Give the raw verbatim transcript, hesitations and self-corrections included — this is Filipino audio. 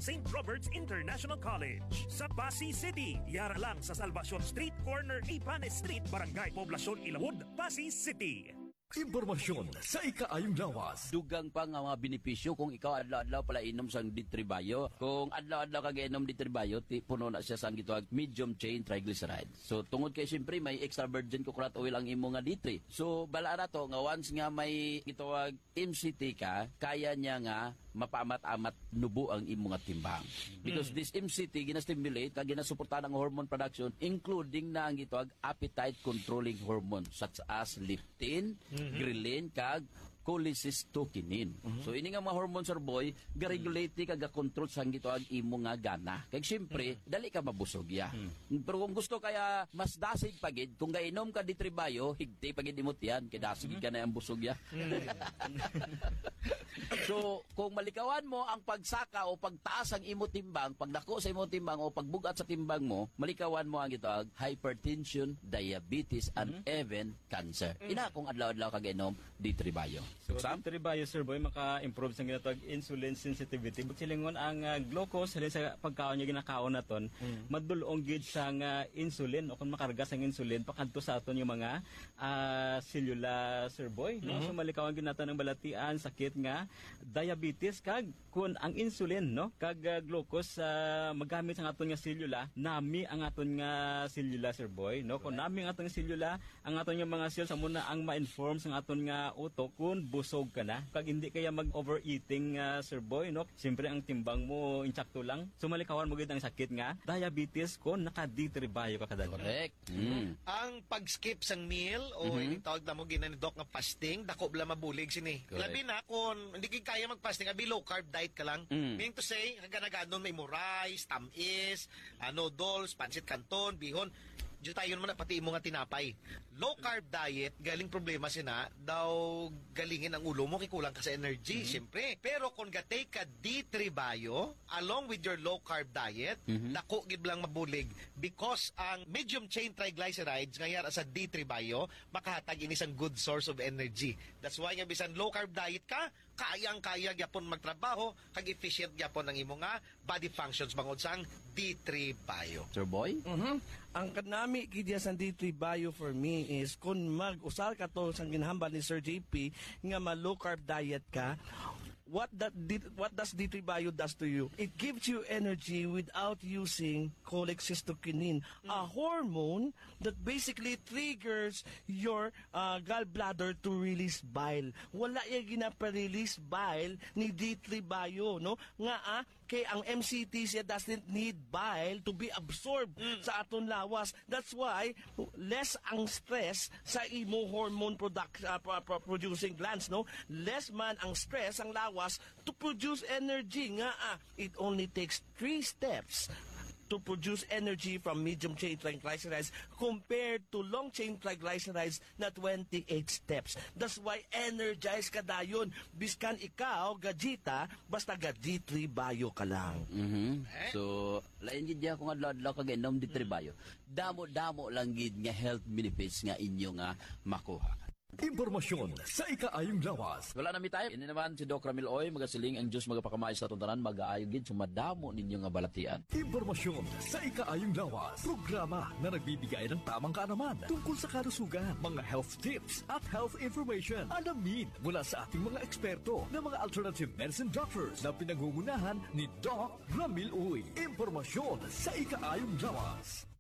Saint Robert's International College. Sa Pasig City, yara lang sa Salvacion Street, corner Ipanes Street, Barangay Poblacion, Ilawod, Pasig City. Impormasyon sa ikaayong lawas. Dugang pa nga mga benepisyo kung ikaw adlaw-adlaw pala inom sang Ditribayo. Kung adlaw-adlaw ka inom Ditribayo, ti puno na siya sang gitawag medium chain triglycerides. So tungod kay siyempre may extra virgin coconut oil ang imo nga Ditri. So bala na to nga once nga may gitawag M C T ka, kaya niya nga mapamat-amat nubo ang imo nga timbang. Because mm. this M C T gina-stimulate kag ginasuportahan ang hormone production including na ang gitawag appetite controlling hormone such as leptin, mm-hmm. ghrelin kag cholecystokinin. Mm-hmm. So ini nga mga hormones sir boy, ga-regulate mm-hmm. kag ga-control sang gitawag imo nga gana. Kay syempre mm-hmm. dali ka mabusog ya. Mm-hmm. Pero kung gusto kaya mas dasig pagid kung gainom ka Ditribayo, higti pagid imot yan kay dasig mm-hmm. ka na ang busog ya. So, kung malikawan mo ang pagsaka o pagtaas ang imo timbang, pagdako sa imo timbang o pagbugat sa timbang mo, malikawan mo ang gitawag hypertension, diabetes, and mm-hmm. even cancer. Mm-hmm. Ina kung adlaw-adlaw ka gainom Ditribayo. So, Ditribayo, sir boy, maka-improve sa ginatawag insulin sensitivity. But silingon ang uh, glucose, halin sa pagkaon niya ginakaon na ton, mm-hmm. madulong gid sa uh, insulin o kung makarga sa insulin, pakadto sa aton yung mga uh, cellula, sir boy. No? Mm-hmm. So, malikawan ginatan ng balatian, sakit nga, diabetes kag kun ang insulin no kag uh, glucose uh, magamit sa aton nga selula nami ang aton nga selula sir boy no kun nami ang aton nga selula ang aton nga mga cells amo na ang ma-inform sa aton nga utok kun busog ka na kag hindi kaya mag overeating uh, sir boy no siyempre ang timbang mo insakto lang so malikawan mo gid ang sakit nga diabetes kun naka-Ditribayo ka kadali. Correct. Mm. Ang pag-skip sang meal o mm-hmm. ini tawag na mo ginani doc nga fasting dako bla mabulig sini. Labi na kun hindi kay kaya mag-fasting, abi low carb diet ka lang. Mm. Meaning to say, hanggang may mo rice, tamis, uh, noodles, pancit canton, bihon. Diyo tayo naman pati mo nga tinapay. Low carb diet, galing problema sina, daw galingin ang ulo mo, kikulang ka sa energy, mm-hmm. siyempre. Pero kung gatay ka Ditribayo, along with your low carb diet, mm-hmm. dako gid lang mabulig because ang medium chain triglycerides ngayar sa Ditribayo, makahatag ini isang good source of energy. That's why nga bisan low carb diet ka, kayang-kaya gyapon magtrabaho, kag efficient gyapon ang imo nga body functions bangod sang Ditribayo. Sir boy? Mhm. Ang kanami kidya sa Ditribayo for me is kung mag-usal ka to sang ginhambal ni Sir J P nga ma low carb diet ka, what that what does Ditribayo does to you? It gives you energy without using cholecystokinin, mm. a hormone that basically triggers your uh, gallbladder to release bile. Wala yung ginapa-release bile ni Ditribayo, no? Nga ah, kay ang M C T siya doesn't need bile to be absorbed mm. sa aton lawas. That's why less ang stress sa imo hormone product uh, producing glands, no? Less man ang stress ang lawas to produce energy nga ah, it only takes three steps to produce energy from medium chain triglycerides compared to long chain triglycerides na twenty-eight steps. That's why energized ka dayon. Biskan ikaw, gajita, basta Ditribayo ka lang. Mm-hmm. So, lain gid ya kung adlaw-adlaw ka gainom Ditribayo. Damo-damo lang gid nga health benefits nga inyo nga makuha. Impormasyon sa ikaayong lawas. Wala na mi tayo. Ini naman si Doc Ramil Oy, magasiling ang Diyos magapakamay sa tuntanan, mag-aayo gid sumadamo ninyo nga balatian. Impormasyon sa ikaayong lawas. Programa na nagbibigay ng tamang kaalaman tungkol sa kalusugan, mga health tips at health information. Alamin mula sa ating mga eksperto na mga alternative medicine doctors na pinangungunahan ni Doc Ramil Oy. Impormasyon sa ikaayong lawas.